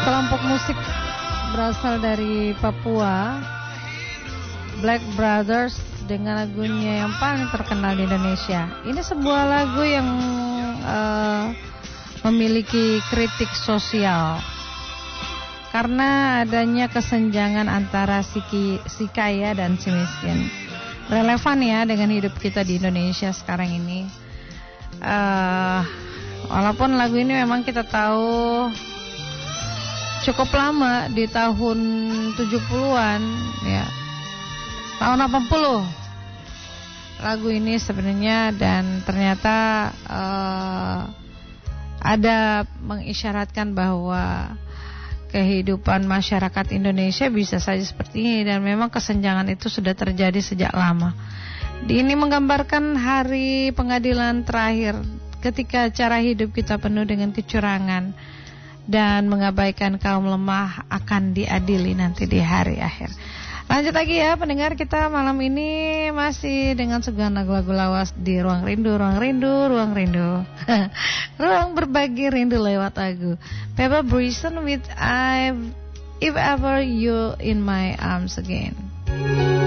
Kelompok musik berasal dari Papua, Black Brothers, dengan lagunya yang paling terkenal di Indonesia. Ini sebuah lagu yang memiliki kritik sosial karena adanya kesenjangan antara si kaya dan si miskin. Relevan ya dengan hidup kita di Indonesia sekarang ini. Walaupun lagu ini memang kita tahu cukup lama, di tahun 70-an ya, tahun 80 lagu ini sebenarnya, dan ternyata ada mengisyaratkan bahwa kehidupan masyarakat Indonesia bisa saja seperti ini, dan memang kesenjangan itu sudah terjadi sejak lama. Ini menggambarkan hari pengadilan terakhir, ketika cara hidup kita penuh dengan kecurangan dan mengabaikan kaum lemah akan diadili nanti di hari akhir. Lanjut lagi ya pendengar, kita malam ini masih dengan sebuah lagu-lagu lawas di Ruang Rindu, Ruang Rindu, Ruang Rindu. Ruang berbagi rindu lewat lagu Pepper Bryson with If Ever You In My Arms Again.